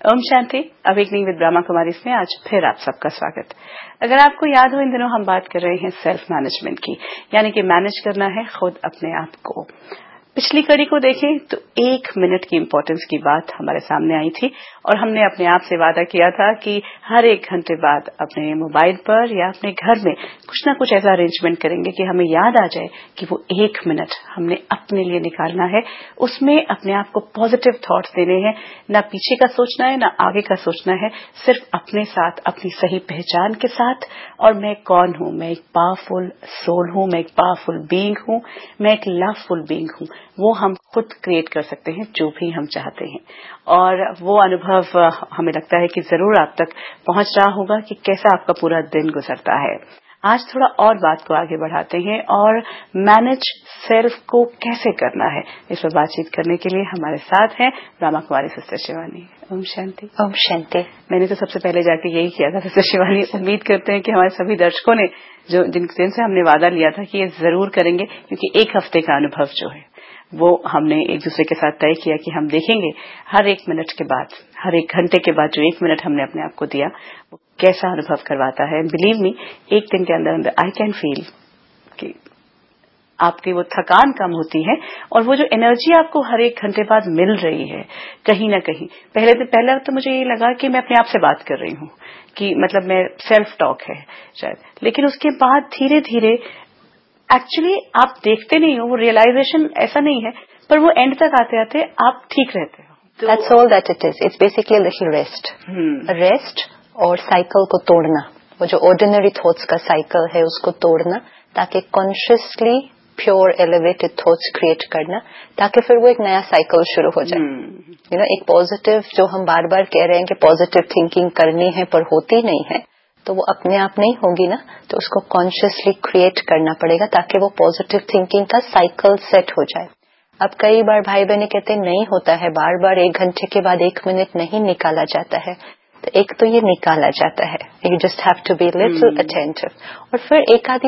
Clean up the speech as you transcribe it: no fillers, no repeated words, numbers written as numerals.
Om Shanti. Awakening with Brahma Kumari में आज फिर आप सबका स्वागत। अगर आपको याद हो, इन दिनों हम बात कर रहे हैं सेल्फ मैनेजमेंट की, यानी कि मैनेज करना है खुद अपने आप को। पिछली कड़ी को देखें तो 1 मिनट की इम्पोर्टेंस की बात हमारे सामने आई थी और हमने अपने आप से वादा किया था कि हर 1 घंटे बाद अपने मोबाइल पर या अपने घर में कुछ ना कुछ ऐसा अरेंजमेंट करेंगे कि हमें याद आ जाए कि वो 1 मिनट हमने अपने लिए निकालना है। उसमें अपने आप को पॉजिटिव थॉट्स देने हैं, ना पीछे का सोचना है ना आगे का सोचना है, सिर्फ अपने साथ, अपनी सही पहचान के साथ। और मैं कौन हूं? मैं एक पावरफुल सोल हूं, मैं एक पावरफुल बीइंग हूं, मैं एक लवफुल बीइंग हूं। वो हम खुद क्रिएट कर सकते हैं जो भी हम चाहते हैं। और वो अनुभव हमें लगता है कि जरूर आप तक पहुंच रहा होगा कि कैसा आपका पूरा दिन गुजरता है। आज थोड़ा और बात को आगे बढ़ाते हैं और मैनेज सेल्फ को कैसे करना है, इस पर बातचीत करने के लिए हमारे साथ हैं ब्रह्मा कुमारी सिस्टर शिवानी। ओम शांति। ओम शांति। मैंने तो सबसे पहले जाके यही किया था सिस्टर शिवानी। उम्मीद करते हैं कि हमारे सभी दर्शकों ने जिनसे हमने वादा लिया था कि ये जरूर करेंगे, क्योंकि 1 हफ्ते का अनुभव जो है वो हमने एक दूसरे के साथ तय किया कि हम देखेंगे हर 1 मिनट के बाद, हर 1 घंटे के बाद जो 1 मिनट हमने अपने आप को दिया वो कैसा अनुभव करवाता है। बिलीव मी, 1 दिन के अंदर अंदर आई कैन फील कि आपकी वो थकान कम होती है और वो जो एनर्जी आपको हर 1 घंटे बाद मिल रही है कहीं ना कहीं। पहले तो मुझे ये लगा कि मैं अपने आप से बात कर रही हूँ, कि मतलब मैं सेल्फ टॉक है शायद, लेकिन उसके बाद धीरे धीरे एक्चुअली आप देखते नहीं हो, वो रियलाइजेशन ऐसा नहीं है, पर वो एंड तक आते आते आप ठीक रहते हो। That's all that it is. It's basically a little rest. Rest और साइकिल को तोड़ना, वो जो ऑर्डिनरी थॉट्स का साइकिल है उसको तोड़ना, ताकि consciously pure elevated thoughts create करना, ताकि फिर वो एक नया साइकिल शुरू हो जाए। एक पॉजिटिव, जो हम बार बार कह रहे हैं कि पॉजिटिव थिंकिंग करनी है पर होती नहीं है, तो वो अपने आप नहीं होगी ना, तो उसको कॉन्शियसली क्रिएट करना पड़ेगा ताकि वो पॉजिटिव थिंकिंग का साइकिल सेट हो जाए। अब कई बार भाई बहनें कहते नहीं होता है, बार बार 1 घंटे के बाद 1 मिनट नहीं निकाला जाता है, तो एक तो ये निकाला जाता है, you just have to be little attentive. और फिर एक आधी